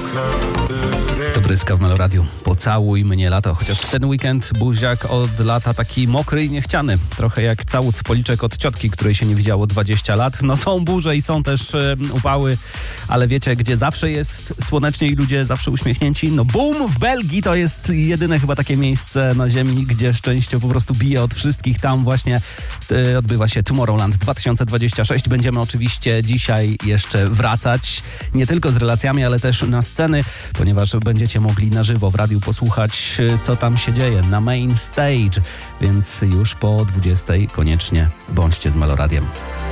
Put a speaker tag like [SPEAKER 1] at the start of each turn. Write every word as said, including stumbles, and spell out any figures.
[SPEAKER 1] To Bryska w Meloradiu. Pocałuj mnie lato. Chociaż ten weekend buziak od lata taki mokry i niechciany. Trochę jak całuc policzek od ciotki, której się nie widziało dwadzieścia lat. No są burze i są też e, upały, ale wiecie, gdzie zawsze jest słonecznie i ludzie zawsze uśmiechnięci? No boom! W Belgii to jest jedyne chyba takie miejsce na ziemi, gdzie szczęście po prostu bije od wszystkich. Tam właśnie e, odbywa się Tomorrowland dwa tysiące dwudziesty szósty. Będziemy oczywiście dzisiaj jeszcze wracać. Nie tylko z relacjami, ale też na sceny, ponieważ będziecie mogli na żywo w radiu posłuchać, co tam się dzieje na main stage, więc już po dwudziestej koniecznie bądźcie z Meloradiem.